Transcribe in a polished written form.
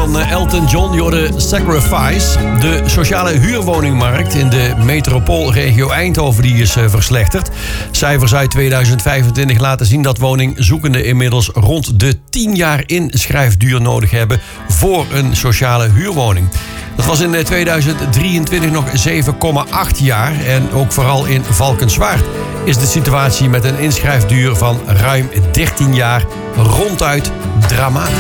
van Elton John, je hoorde Sacrifice. De sociale huurwoningmarkt in de metropoolregio Eindhoven die is verslechterd. Cijfers uit 2025 laten zien dat woningzoekenden inmiddels rond de 10 jaar inschrijfduur nodig hebben voor een sociale huurwoning. Dat was in 2023 nog 7,8 jaar. En ook vooral in Valkenswaard is de situatie met een inschrijfduur van ruim 13 jaar ronduit dramatisch.